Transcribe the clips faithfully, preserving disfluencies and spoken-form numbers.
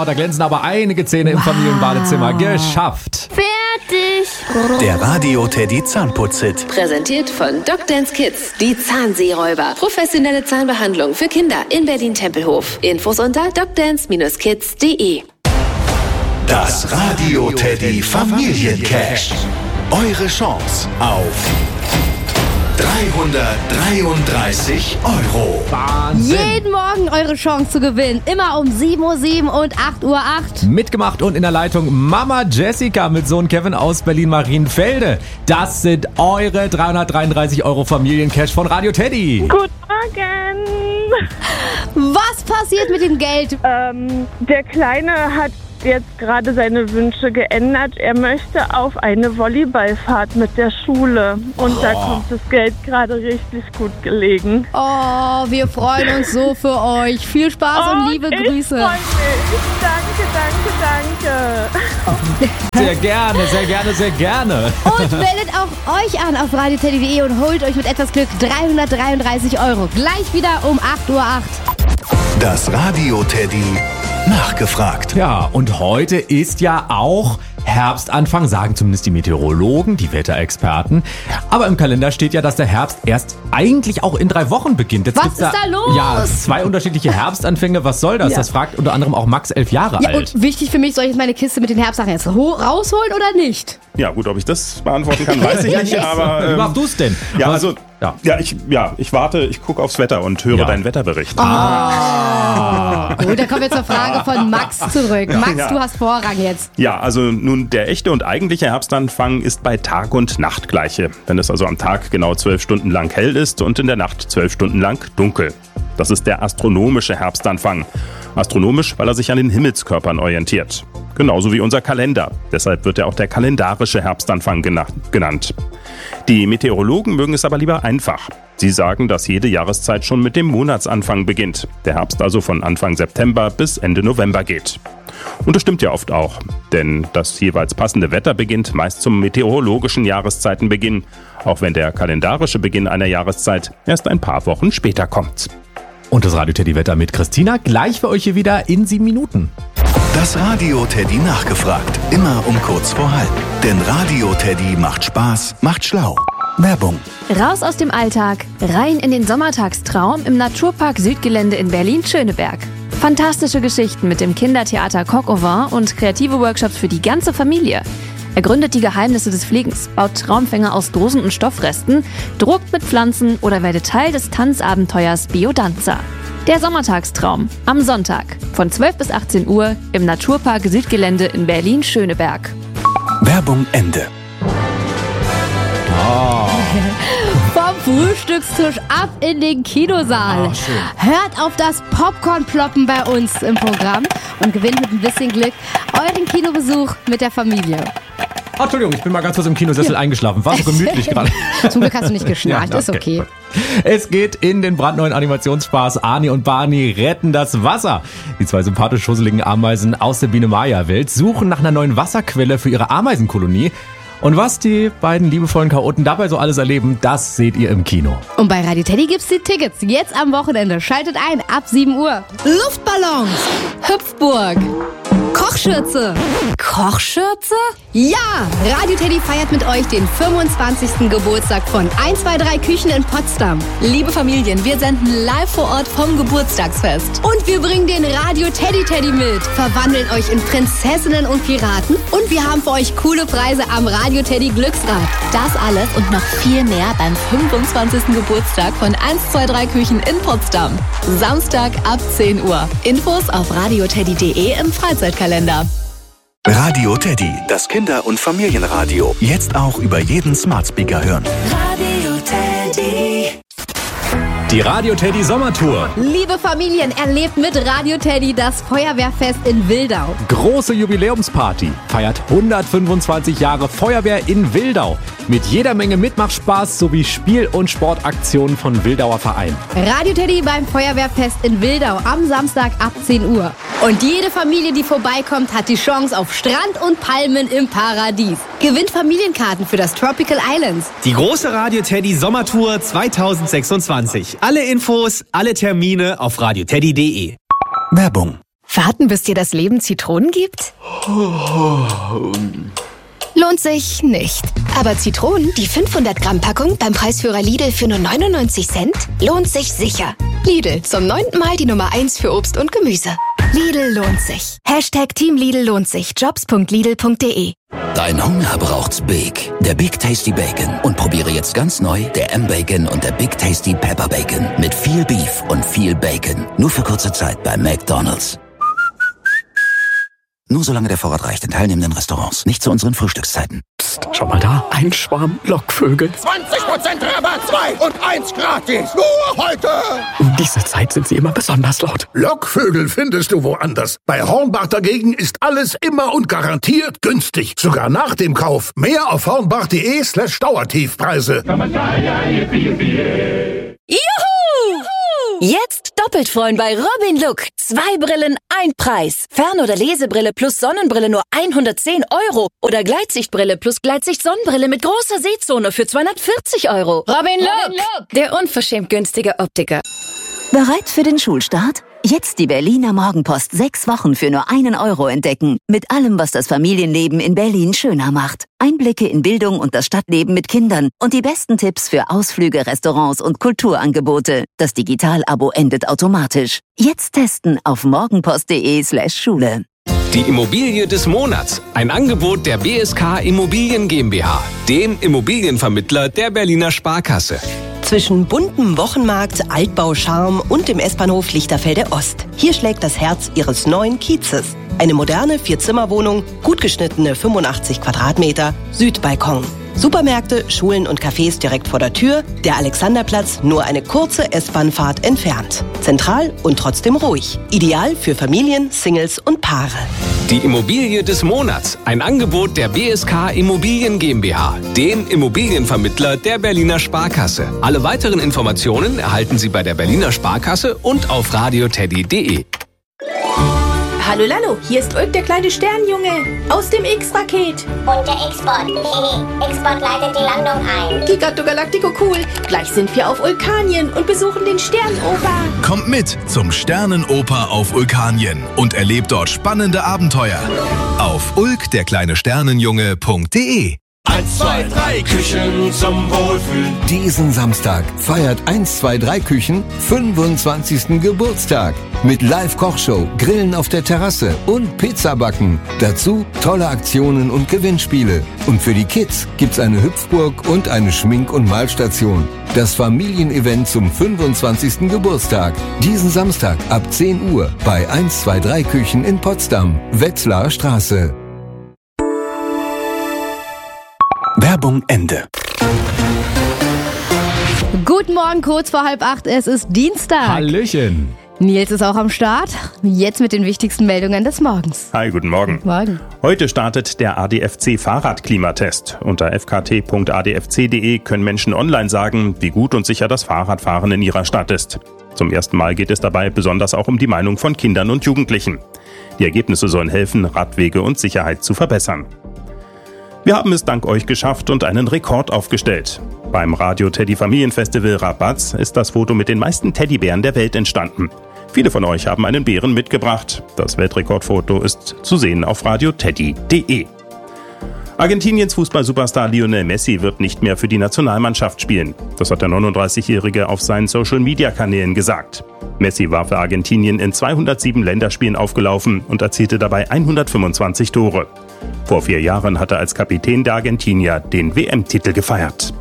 Oh, da glänzen aber einige Zähne im Wow. Familienbadezimmer. Geschafft. Fertig. Der Radio Teddy Zahnputz-Hit. Präsentiert von Doctance Kids, die Zahnseeräuber. Professionelle Zahnbehandlung für Kinder in Berlin-Tempelhof. Infos unter doctance Bindestrich kids punkt de. Das Radio Teddy Familiencash. Eure Chance auf dreihundertdreiunddreißig Euro. Wahnsinn. Jeden Morgen eure Chance zu gewinnen. Immer um sieben Uhr sieben und acht Uhr acht. Mitgemacht und in der Leitung Mama Jessica mit Sohn Kevin aus Berlin-Marienfelde. Das sind eure dreihundertdreiunddreißig Euro Familiencash von Radio Teddy. Guten Morgen. Was passiert mit dem Geld? Ähm, der Kleine hat jetzt gerade seine Wünsche geändert. Er möchte auf eine Volleyballfahrt mit der Schule. Und oh. da kommt das Geld gerade richtig gut gelegen. Oh, wir freuen uns so für euch. Viel Spaß oh, und liebe ich Grüße. Freu mich. Danke, danke, danke. Sehr gerne, sehr gerne, sehr gerne. Und meldet auch euch an auf radio teddy punkt de und holt euch mit etwas Glück dreihundertdreiunddreißig Euro. Gleich wieder um acht Uhr acht. Das Radio Teddy nachgefragt. Ja, und heute ist ja auch Herbstanfang, sagen zumindest die Meteorologen, die Wetterexperten. Aber im Kalender steht ja, dass der Herbst erst eigentlich auch in drei Wochen beginnt. Jetzt Was gibt's ist da los? Ja, zwei unterschiedliche Herbstanfänge. Was soll das? Ja. Das fragt unter anderem auch Max, elf Jahre Ja, alt. und wichtig für mich, soll ich jetzt meine Kiste mit den Herbstsachen jetzt ho- rausholen oder nicht? Ja gut, ob ich das beantworten kann, weiß ich nicht, aber... Wie Ähm, machst du's denn? ja, Was- also, ja. ja. ich, ja, ich warte, ich gucke aufs Wetter und höre Ja. deinen Wetterbericht. Ah. Gut, dann kommen wir zur Frage von Max zurück. Max, Ja. du hast Vorrang jetzt. Ja, also nun, der echte und eigentliche Herbstanfang ist bei Tag- und Nachtgleiche. Wenn es also am Tag genau zwölf Stunden lang hell ist und in der Nacht zwölf Stunden lang dunkel. Das ist der astronomische Herbstanfang. Astronomisch, weil er sich an den Himmelskörpern orientiert. Genauso wie unser Kalender. Deshalb wird er auch der kalendarische Herbstanfang gena- genannt. Die Meteorologen mögen es aber lieber einfach. Sie sagen, dass jede Jahreszeit schon mit dem Monatsanfang beginnt. Der Herbst also von Anfang September bis Ende November geht. Und das stimmt ja oft auch. Denn das jeweils passende Wetter beginnt meist zum meteorologischen Jahreszeitenbeginn. Auch wenn der kalendarische Beginn einer Jahreszeit erst ein paar Wochen später kommt. Und das Radio Teddy Wetter mit Christina gleich für euch hier wieder in sieben Minuten. Das Radio Teddy nachgefragt. Immer um kurz vor halb. Denn Radio Teddy macht Spaß, macht schlau. Werbung. Raus aus dem Alltag, rein in den Sommertagstraum im Naturpark Südgelände in Berlin-Schöneberg. Fantastische Geschichten mit dem Kindertheater Coq au Vin und kreative Workshops für die ganze Familie. Ergründet die Geheimnisse des Fliegens, baut Traumfänger aus Dosen und Stoffresten, druckt mit Pflanzen oder werdet Teil des Tanzabenteuers Biodanza. Der Sommertagstraum am Sonntag von zwölf bis achtzehn Uhr im Naturpark Südgelände in Berlin-Schöneberg. Werbung Ende. Vom Frühstückstisch ab in den Kinosaal. Ah, schön. Hört auf das Popcorn-Ploppen bei uns im Programm und gewinnt mit ein bisschen Glück euren Kinobesuch mit der Familie. Oh, Entschuldigung, ich bin mal ganz kurz im Kinosessel eingeschlafen. War so gemütlich gerade. Zum Glück hast du nicht geschnarcht, Ja, ist okay. Es geht in den brandneuen Animationsspaß Arnie und Barney retten das Wasser. Die zwei sympathisch schusseligen Ameisen aus der Biene Maya-Welt suchen nach einer neuen Wasserquelle für ihre Ameisenkolonie. Und was die beiden liebevollen Chaoten dabei so alles erleben, das seht ihr im Kino. Und bei Radio Teddy gibt's die Tickets jetzt am Wochenende. Schaltet ein ab sieben Uhr. Luftballons, Hüpfburg, Kochschürze. Kochschürze? Ja! Radio Teddy feiert mit euch den fünfundzwanzigsten Geburtstag von eins zwei drei Küchen in Potsdam. Liebe Familien, wir senden live vor Ort vom Geburtstagsfest. Und wir bringen den Radio Teddy Teddy mit, verwandeln euch in Prinzessinnen und Piraten und wir haben für euch coole Preise am Radio Teddy Glücksrad. Das alles und noch viel mehr beim fünfundzwanzigsten Geburtstag von eins zwei drei Küchen in Potsdam. Samstag ab zehn Uhr. Infos auf radio teddy punkt de im Freizeitkalender. Radio Teddy, das Kinder- und Familienradio. Jetzt auch über jeden Smart Speaker hören. Radio Teddy. Die Radio Teddy Sommertour. Liebe Familien, erlebt mit Radio Teddy das Feuerwehrfest in Wildau. Große Jubiläumsparty. Feiert hundertfünfundzwanzig Jahre Feuerwehr in Wildau. Mit jeder Menge Mitmachspaß sowie Spiel- und Sportaktionen von Wildauer Verein. Radio Teddy beim Feuerwehrfest in Wildau am Samstag ab zehn Uhr. Und jede Familie, die vorbeikommt, hat die Chance auf Strand und Palmen im Paradies. Gewinnt Familienkarten für das Tropical Islands. Die große Radio Teddy Sommertour zweitausendsechsundzwanzig. Alle Infos, alle Termine auf radio teddy punkt de. Werbung. Warten, bis dir das Leben Zitronen gibt? Lohnt sich nicht. Aber Zitronen, die fünfhundert Gramm Packung beim Preisführer Lidl für nur neunundneunzig Cent, lohnt sich sicher. Lidl, zum neunten Mal die Nummer eins für Obst und Gemüse. Lidl lohnt sich. Hashtag Team Lidl lohnt sich. Jobs punkt lidl punkt de. Dein Hunger braucht's Big. Der Big Tasty Bacon. Und probiere jetzt ganz neu der M-Bacon und der Big Tasty Pepper Bacon. Mit viel Beef und viel Bacon. Nur für kurze Zeit bei McDonald's. Nur solange der Vorrat reicht in teilnehmenden Restaurants. Nicht zu unseren Frühstückszeiten. Psst, schau mal da. Ein Schwarm Lockvögel. zwanzig Prozent Rabatt, zwei und eins gratis. Nur heute. Um diese Zeit sind sie immer besonders laut. Lockvögel findest du woanders. Bei Hornbach dagegen ist alles immer und garantiert günstig. Sogar nach dem Kauf. Mehr auf hornbach.de slash Dauertiefpreise. Juhu! Jetzt doppelt freuen bei Robin Look. Zwei Brillen, ein Preis. Fern- oder Lesebrille plus Sonnenbrille nur hundertzehn Euro. Oder Gleitsichtbrille plus Gleitsicht-Sonnenbrille mit großer Sehzone für zweihundertvierzig Euro. Robin Look, der unverschämt günstige Optiker. Bereit für den Schulstart? Jetzt die Berliner Morgenpost sechs Wochen für nur einen Euro entdecken. Mit allem, was das Familienleben in Berlin schöner macht. Einblicke in Bildung und das Stadtleben mit Kindern und die besten Tipps für Ausflüge, Restaurants und Kulturangebote. Das Digital-Abo endet automatisch. Jetzt testen auf morgenpost.de slash Schule. Die Immobilie des Monats. Ein Angebot der B S K Immobilien GmbH, dem Immobilienvermittler der Berliner Sparkasse. Zwischen buntem Wochenmarkt, Altbau-Charme und dem S-Bahnhof Lichterfelde Ost. Hier schlägt das Herz Ihres neuen Kiezes. Eine moderne Vier-Zimmer-Wohnung, gut geschnittene fünfundachtzig Quadratmeter, Südbalkon. Supermärkte, Schulen und Cafés direkt vor der Tür, der Alexanderplatz nur eine kurze S-Bahn-Fahrt entfernt. Zentral und trotzdem ruhig. Ideal für Familien, Singles und Paare. Die Immobilie des Monats. Ein Angebot der B S K Immobilien GmbH, dem Immobilienvermittler der Berliner Sparkasse. Alle weiteren Informationen erhalten Sie bei der Berliner Sparkasse und auf radioteddy punkt de. Hallo Lalo, hier ist Ulk, der kleine Sternjunge aus dem X-Raket. Und der X-Bot. X-Bot leitet die Landung ein. Giganto Galactico cool. Gleich sind wir auf Vulkanien und besuchen den Sternenoper. Kommt mit zum Sternenoper auf Vulkanien und erlebt dort spannende Abenteuer. Auf ulk der kleine Sternenjunge punkt de. eins, zwei, drei Küchen zum Wohlfühlen. Diesen Samstag feiert eins zwei drei Küchen fünfundzwanzigsten Geburtstag. Mit Live-Kochshow, Grillen auf der Terrasse und Pizzabacken. Dazu tolle Aktionen und Gewinnspiele. Und für die Kids gibt's eine Hüpfburg und eine Schmink- und Malstation. Das Familienevent zum fünfundzwanzigsten Geburtstag. Diesen Samstag ab zehn Uhr bei eins zwei drei Küchen in Potsdam, Wetzlarer Straße. Werbung Ende. Guten Morgen, kurz vor halb acht, es ist Dienstag. Hallöchen. Nils ist auch am Start. Jetzt mit den wichtigsten Meldungen des Morgens. Hi, guten Morgen. Morgen. Heute startet der A D F C Fahrradklimatest. Unter f k t punkt a d f c punkt de können Menschen online sagen, wie gut und sicher das Fahrradfahren in ihrer Stadt ist. Zum ersten Mal geht es dabei besonders auch um die Meinung von Kindern und Jugendlichen. Die Ergebnisse sollen helfen, Radwege und Sicherheit zu verbessern. Wir haben es dank euch geschafft und einen Rekord aufgestellt. Beim Radio Teddy Familienfestival Rabatz ist das Foto mit den meisten Teddybären der Welt entstanden. Viele von euch haben einen Bären mitgebracht. Das Weltrekordfoto ist zu sehen auf radioteddy punkt de. Argentiniens Fußball-Superstar Lionel Messi wird nicht mehr für die Nationalmannschaft spielen. Das hat der neununddreißigjährige auf seinen Social-Media-Kanälen gesagt. Messi war für Argentinien in zweihundertsieben Länderspielen aufgelaufen und erzielte dabei hundertfünfundzwanzig Tore. Vor vier Jahren hat er als Kapitän der Argentinier den W M-Titel gefeiert.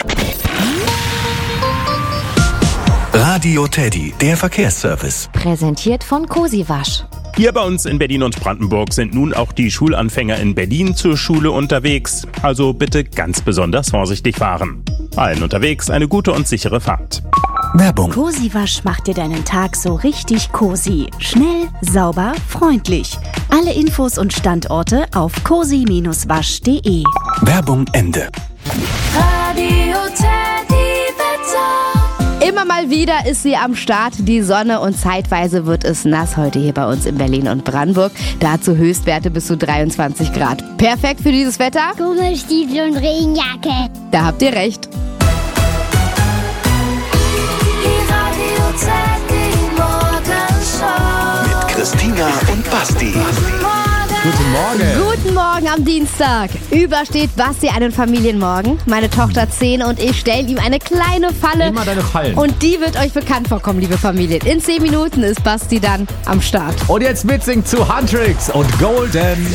Radio Teddy, der Verkehrsservice. Präsentiert von Cosi Wasch. Hier bei uns in Berlin und Brandenburg sind nun auch die Schulanfänger in Berlin zur Schule unterwegs. Also bitte ganz besonders vorsichtig fahren. Allen unterwegs eine gute und sichere Fahrt. Werbung. Cosi Wasch macht dir deinen Tag so richtig cozy. Schnell, sauber, freundlich. Alle Infos und Standorte auf cosi Bindestrich wasch punkt de. Werbung Ende. Radio Teddy Wetter. Immer mal wieder ist sie am Start, die Sonne, und zeitweise wird es nass heute hier bei uns in Berlin und Brandenburg. Dazu Höchstwerte bis zu dreiundzwanzig Grad. Perfekt für dieses Wetter? Gummistiefel und Regenjacke. Da habt ihr recht. Mit Christina und Basti. Guten Morgen. Guten Morgen am Dienstag. Übersteht Basti einen Familienmorgen. Meine Tochter zehn und ich stellen ihm eine kleine Falle. Immer deine Fallen. Und die wird euch bekannt vorkommen, liebe Familie. In zehn Minuten ist Basti dann am Start. Und jetzt mitsingen zu Huntrix und Golden.